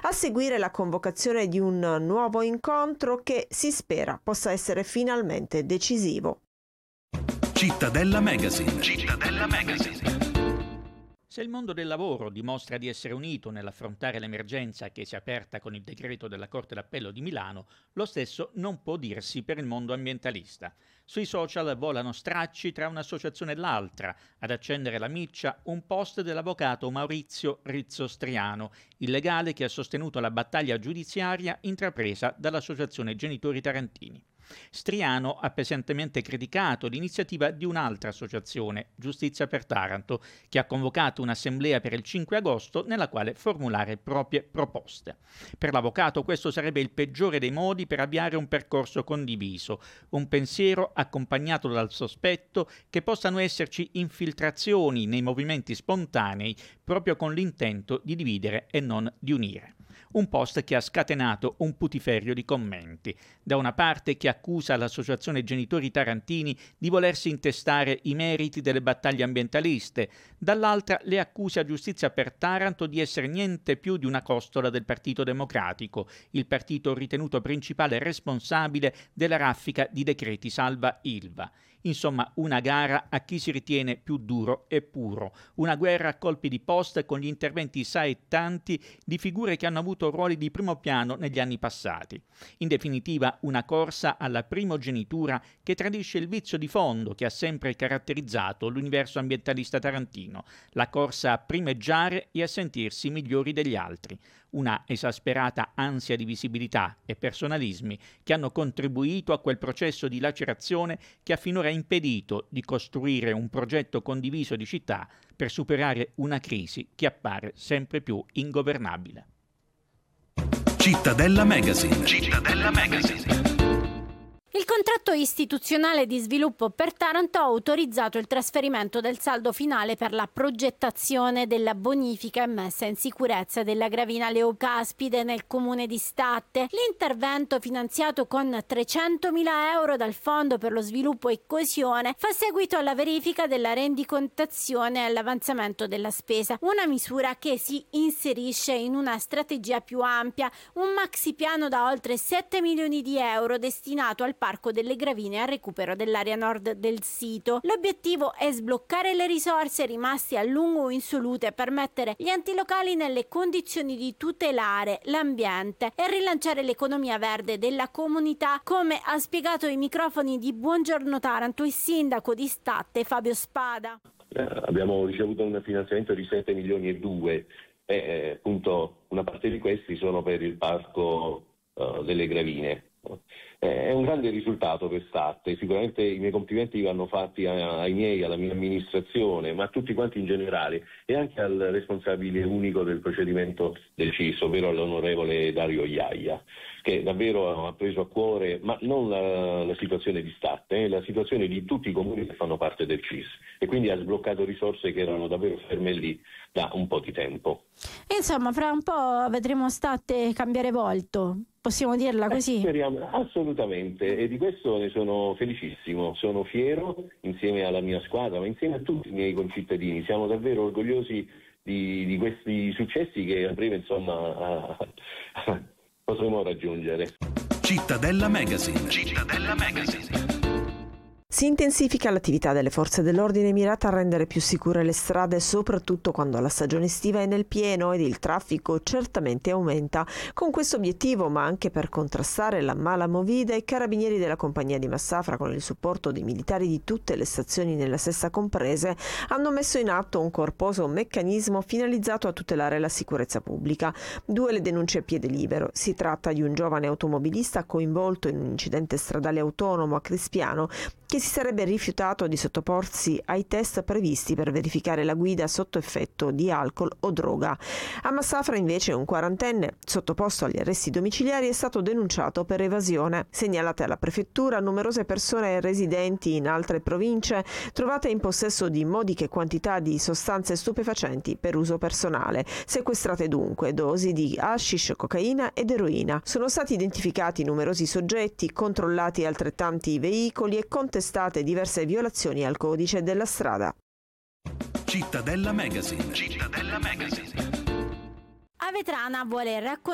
A seguire la convocazione di un nuovo incontro che si spera possa essere finalmente decisivo. Cittadella Magazine. Cittadella Magazine. Se il mondo del lavoro dimostra di essere unito nell'affrontare l'emergenza che si è aperta con il decreto della Corte d'Appello di Milano, lo stesso non può dirsi per il mondo ambientalista. Sui social volano stracci tra un'associazione e l'altra. Ad accendere la miccia un post dell'avvocato Maurizio Rizzo Striano, il legale che ha sostenuto la battaglia giudiziaria intrapresa dall'Associazione Genitori Tarantini. Striano ha pesantemente criticato l'iniziativa di un'altra associazione, Giustizia per Taranto, che ha convocato un'assemblea per il 5 agosto nella quale formulare proprie proposte. Per l'avvocato questo sarebbe il peggiore dei modi per avviare un percorso condiviso, un pensiero accompagnato dal sospetto che possano esserci infiltrazioni nei movimenti spontanei proprio con l'intento di dividere e non di unire. Un post che ha scatenato un putiferio di commenti. Da una parte chi accusa l'associazione Genitori Tarantini di volersi intestare i meriti delle battaglie ambientaliste, dall'altra le accuse a Giustizia per Taranto di essere niente più di una costola del Partito Democratico, il partito ritenuto principale responsabile della raffica di decreti salva Ilva. Insomma, una gara a chi si ritiene più duro e puro, una guerra a colpi di post con gli interventi saettanti di figure che hanno avuto ruoli di primo piano negli anni passati. In definitiva, una corsa alla primogenitura che tradisce il vizio di fondo che ha sempre caratterizzato l'universo ambientalista tarantino, la corsa a primeggiare e a sentirsi migliori degli altri. Una esasperata ansia di visibilità e personalismi che hanno contribuito a quel processo di lacerazione che ha finora impedito di costruire un progetto condiviso di città per superare una crisi che appare sempre più ingovernabile. Cittadella Magazine. Cittadella Magazine. Il contratto istituzionale di sviluppo per Taranto ha autorizzato il trasferimento del saldo finale per la progettazione della bonifica e messa in sicurezza della gravina Leocaspide nel comune di Statte. L'intervento, finanziato con 300.000 euro dal Fondo per lo Sviluppo e Coesione, fa seguito alla verifica della rendicontazione e all'avanzamento della spesa, una misura che si inserisce in una strategia più ampia, un maxi piano da oltre 7 milioni di euro destinato al Parco delle Gravine al recupero dell'area nord del sito. L'obiettivo è sbloccare le risorse rimaste a lungo insolute, permettere gli enti locali nelle condizioni di tutelare l'ambiente e rilanciare l'economia verde della comunità, come ha spiegato ai microfoni di Buongiorno Taranto il sindaco di Statte Fabio Spada. Abbiamo ricevuto un finanziamento di 7 milioni e 2 e appunto una parte di questi sono per il Parco delle Gravine. È un grande risultato per Statte, sicuramente i miei complimenti vanno fatti ai miei, alla mia amministrazione, ma a tutti quanti in generale e anche al responsabile unico del procedimento del CIS, ovvero all'onorevole Dario Iaia, che davvero ha preso a cuore, ma non la situazione di Statte, la situazione di tutti i comuni che fanno parte del CIS e quindi ha sbloccato risorse che erano davvero ferme lì da un po' di tempo. Insomma, fra un po' vedremo Statte cambiare volto. Possiamo dirla così? Speriamo, assolutamente, e di questo ne sono felicissimo, sono fiero insieme alla mia squadra, ma insieme a tutti i miei concittadini, siamo davvero orgogliosi di questi successi che a breve insomma potremo raggiungere. Cittadella Magazine. Cittadella Magazine. Si intensifica l'attività delle forze dell'ordine mirata a rendere più sicure le strade, soprattutto quando la stagione estiva è nel pieno ed il traffico certamente aumenta. Con questo obiettivo, ma anche per contrastare la mala movida, i carabinieri della compagnia di Massafra, con il supporto dei militari di tutte le stazioni nella stessa comprese, hanno messo in atto un corposo meccanismo finalizzato a tutelare la sicurezza pubblica. 2 le denunce a piede libero. Si tratta di un giovane automobilista coinvolto in un incidente stradale autonomo a Crispiano che si sarebbe rifiutato di sottoporsi ai test previsti per verificare la guida sotto effetto di alcol o droga. A Massafra invece un 40enne sottoposto agli arresti domiciliari è stato denunciato per evasione. Segnalate alla prefettura numerose persone residenti in altre province trovate in possesso di modiche quantità di sostanze stupefacenti per uso personale. Sequestrate dunque dosi di hashish, cocaina ed eroina. Sono stati identificati numerosi soggetti, controllati altrettanti veicoli e contestate diverse violazioni al codice della strada. Cittadella Magazine. Cittadella Magazine. Avetrana vuole raccontare